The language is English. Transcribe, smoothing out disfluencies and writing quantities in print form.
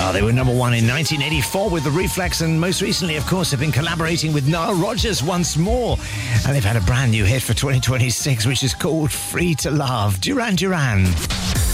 Oh, they were number one in 1984 with The Reflex, and most recently, of course, they've been collaborating with Nile Rodgers once more. And they've had a brand new hit for 2026, which is called Free to Love. Duran Duran.